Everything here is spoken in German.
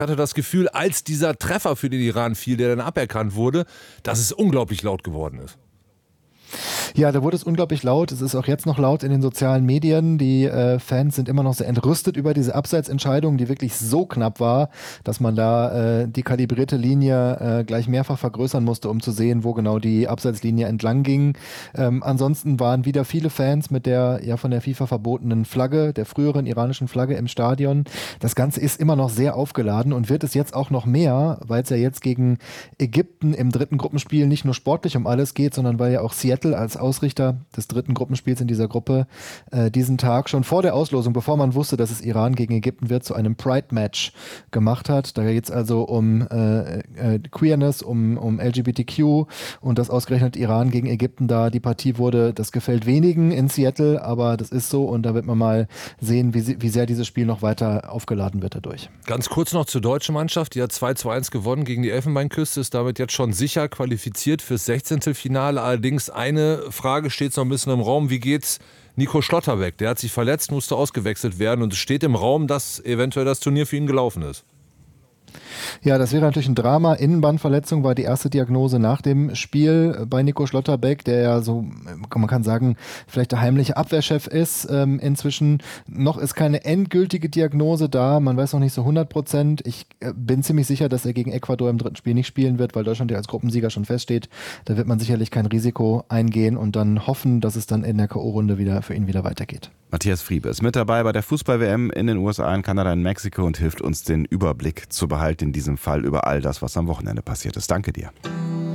hatte das Gefühl, als dieser Treffer für den Iran fiel, der dann aberkannt wurde, dass es unglaublich laut geworden ist. Ja, da wurde es unglaublich laut. Es ist auch jetzt noch laut in den sozialen Medien. Die Fans sind immer noch sehr entrüstet über diese Abseitsentscheidung, die wirklich so knapp war, dass man da die kalibrierte Linie gleich mehrfach vergrößern musste, um zu sehen, wo genau die Abseitslinie entlang ging. Ansonsten waren wieder viele Fans mit der ja von der FIFA verbotenen Flagge, der früheren iranischen Flagge im Stadion. Das Ganze ist immer noch sehr aufgeladen und wird es jetzt auch noch mehr, weil es ja jetzt gegen Ägypten im dritten Gruppenspiel nicht nur sportlich um alles geht, sondern weil ja auch Seattle als Ausrichter des dritten Gruppenspiels in dieser Gruppe diesen Tag schon vor der Auslosung, bevor man wusste, dass es Iran gegen Ägypten wird, zu einem Pride-Match gemacht hat. Da geht es also um Queerness, um LGBTQ und dass ausgerechnet Iran gegen Ägypten da die Partie wurde. Das gefällt wenigen in Seattle, aber das ist so und da wird man mal sehen, wie sehr dieses Spiel noch weiter aufgeladen wird dadurch. Ganz kurz noch zur deutschen Mannschaft, die hat 2:1 gewonnen gegen die Elfenbeinküste, ist damit jetzt schon sicher qualifiziert fürs 16. Finale. Allerdings eine Frage steht noch ein bisschen im Raum, wie geht's Nico Schlotterbeck? Der hat sich verletzt, musste ausgewechselt werden und es steht im Raum, dass eventuell das Turnier für ihn gelaufen ist. Ja, das wäre natürlich ein Drama. Innenbandverletzung war die erste Diagnose nach dem Spiel bei Nico Schlotterbeck, der ja so, man kann sagen, vielleicht der heimliche Abwehrchef ist. Inzwischen noch ist keine endgültige Diagnose da. Man weiß noch nicht so 100%. Ich bin ziemlich sicher, dass er gegen Ecuador im dritten Spiel nicht spielen wird, weil Deutschland ja als Gruppensieger schon feststeht. Da wird man sicherlich kein Risiko eingehen und dann hoffen, dass es dann in der K.O.-Runde für ihn wieder weitergeht. Matthias Friebe ist mit dabei bei der Fußball-WM in den USA, in Kanada, in Mexiko und hilft uns, den Überblick zu behalten, in diesem Fall über all das, was am Wochenende passiert ist. Danke dir.